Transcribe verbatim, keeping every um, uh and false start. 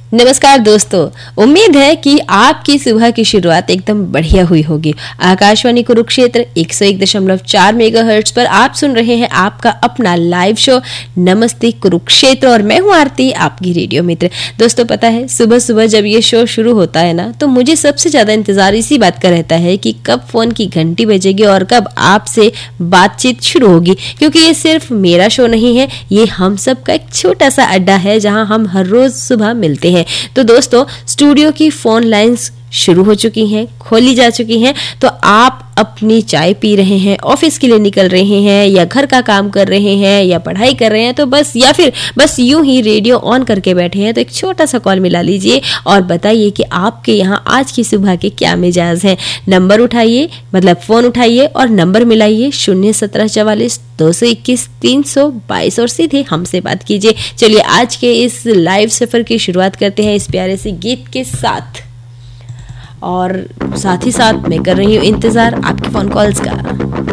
नमस्कार दोस्तों, उम्मीद है कि आपकी सुबह की शुरुआत एकदम बढ़िया हुई होगी। आकाशवाणी कुरुक्षेत्र एक सौ एक दशमलव चार मेगाहर्ट्ज पर आप सुन रहे हैं आपका अपना लाइव शो नमस्ते कुरुक्षेत्र और मैं हूं आरती, आपकी रेडियो मित्र। दोस्तों पता है, सुबह सुबह जब ये शो शुरू होता है ना, तो मुझे सबसे ज्यादा इंतजार इसी बात का रहता है कि कब फोन की घंटी बजेगी और कब आपसे बातचीत शुरू होगी, क्योंकि ये सिर्फ मेरा शो नहीं है, ये हम सब का एक छोटा सा अड्डा है जहां हम हर रोज सुबह मिलते हैं। तो दोस्तों, स्टूडियो की फोन लाइंस शुरू हो चुकी हैं, खोली जा चुकी हैं। तो आप अपनी चाय पी रहे हैं, ऑफिस के लिए निकल रहे हैं, या घर का काम कर रहे हैं, या पढ़ाई कर रहे हैं, तो बस या फिर बस यूं ही रेडियो ऑन करके बैठे हैं, तो एक छोटा सा कॉल मिला लीजिए और बताइए कि आपके यहाँ आज की सुबह के क्या मिजाज हैं। नंबर उठाइए, मतलब फोन उठाइए और नंबर मिलाइए शून्य सत्रह चवालीस दो सौ इक्कीस तीन सौ बाईस और सीधे हमसे बात कीजिए। चलिए आज के इस लाइव सफर की शुरुआत करते हैं इस प्यारे से गीत के साथ, और साथ ही साथ मैं कर रही हूँ इंतजार आपके फोन कॉल्स का।